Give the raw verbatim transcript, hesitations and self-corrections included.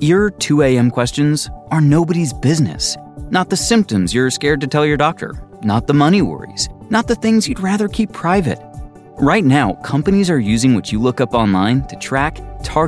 Your two a.m. questions are nobody's business. Not the symptoms you're scared to tell your doctor. Not the money worries. Not the things you'd rather keep private. Right now, companies are using what you look up online to track, target,